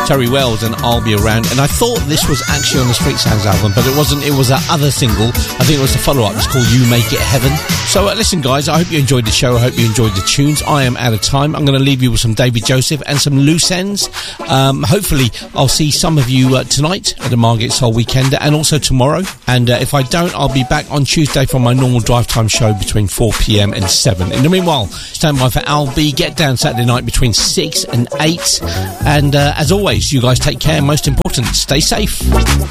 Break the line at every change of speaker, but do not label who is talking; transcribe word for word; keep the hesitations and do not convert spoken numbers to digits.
Terry Wells and I'll Be Around. And I thought this was actually on the Street Sounds album, but it wasn't. It was that other single. I think it was the follow-up. It's called You Make It Heaven. So uh, listen, guys, I hope you enjoyed the show. I hope you enjoyed the tunes. I am out of time. I'm going to leave you with some David Joseph and some loose ends. Um, hopefully, I'll see some of you uh, tonight at the Margate Soul Weekender, and also tomorrow. And uh, if I don't, I'll be back on Tuesday for my normal drive time show between four p.m. and seven. In the meanwhile, stand by for Al B. Get Down Saturday night between six and eight. And uh, as always, you guys take care. Most important, stay safe.